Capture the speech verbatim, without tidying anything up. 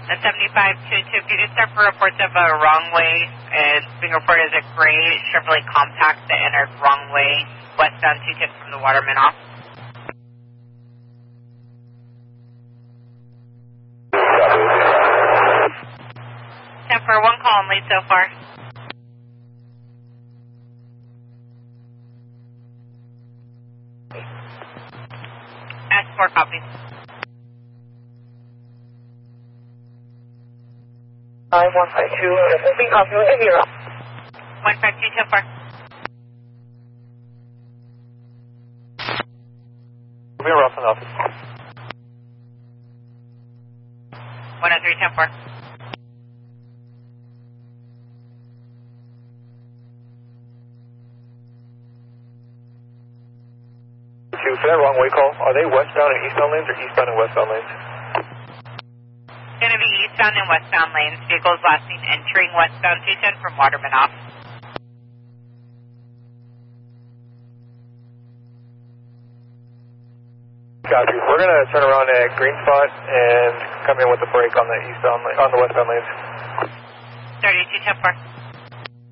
At seventy-five two two, if you just start for reports of a wrong way, it's being reported as a gray Chevrolet Compact that entered wrong way, westbound two ten from the Waterman off. ten for one call and lead so far. S four copies. one five two, moving copy with a zero. one five two, ten four. Moving Russell office. one oh three, ten four. Two, for that wrong way call, are they westbound and eastbound lanes or eastbound and westbound lanes? Going to be eastbound and westbound lanes. Vehicles last seen entering westbound two ten from Waterman off. Copy. We're going to turn around at green spot and come in with a break on the eastbound, on the westbound lanes. thirty-two ten four.